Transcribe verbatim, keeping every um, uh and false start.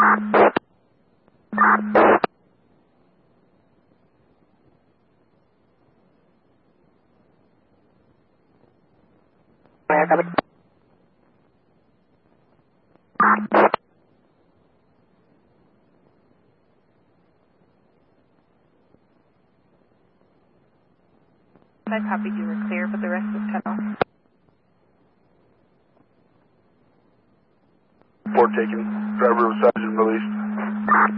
I copied you were clear, but the rest was cut off. Report taken. Driver was sergeant released.